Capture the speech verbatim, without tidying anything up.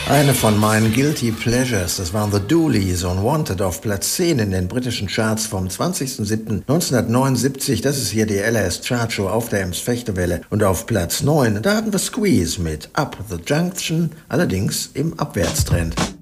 Eine von meinen Guilty Pleasures, das waren The Dooleys und Wanted auf Platz zehn in den britischen Charts vom zwanzigsten siebten neunzehnhundertneunundsiebzig. Das ist hier die L A S Chartshow auf der Ems-Fechtewelle. Und auf Platz neun, da hatten wir Squeeze mit Up the Junction, allerdings im Abwärtstrend.